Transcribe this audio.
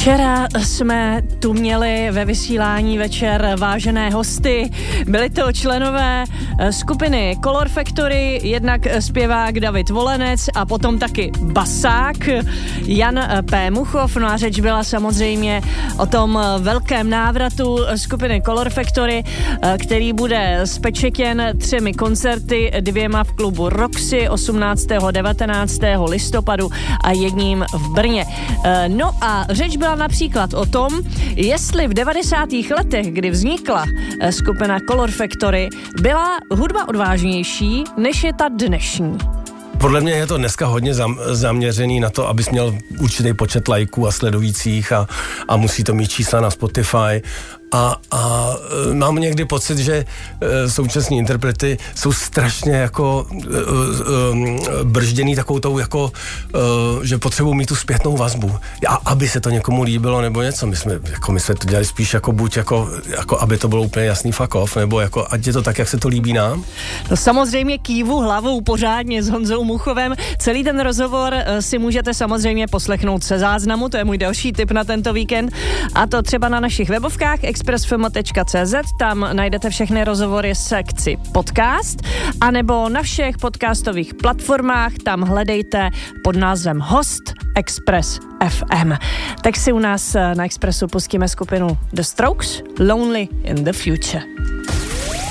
Včera jsme tu měli ve vysílání večer vážené hosty. Byli to členové skupiny Color Factory, jednak zpěvák David Volenec a potom taky basák Jan P. Muchov. No a řeč byla samozřejmě o tom velkém návratu skupiny Color Factory, který bude spečetěn 3 koncerty, 2 v klubu Roxy 18. 19. listopadu a 1 v Brně. No a řeč byla například o tom, jestli v 90. letech, kdy vznikla skupina Color Factory, byla hudba odvážnější, než je ta dnešní. Podle mě je to dneska hodně zaměřený na to, abys měl určitý počet lajků a sledujících a musí to mít čísla na Spotify. A mám někdy pocit, že současní interprety jsou strašně jako bržděný takovou tou jako, že potřebují mít tu zpětnou vazbu. A aby se to někomu líbilo nebo něco. My jsme to dělali spíš jako buď jako aby to bylo úplně jasný fuck off, nebo jako ať je to tak, jak se to líbí nám. No samozřejmě kývu hlavou pořádně s Honzou Muchovem. Celý ten rozhovor si můžete samozřejmě poslechnout se záznamu, to je můj další tip na tento víkend. A to třeba na našich webovkách expressfm.cz, tam najdete všechny rozhovory sekci podcast, anebo na všech podcastových platformách, tam hledejte pod názvem Host Express FM. Tak si u nás na Expressu pustíme skupinu The Strokes, Lonely in the Future.